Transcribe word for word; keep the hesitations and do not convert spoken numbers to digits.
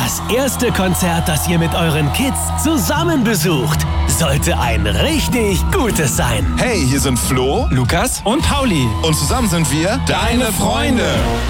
Das erste Konzert, das ihr mit euren Kids zusammen besucht, sollte ein richtig gutes sein. Hey, hier sind Flo, Lukas und Pauli. und zusammen sind wir Deine Freunde.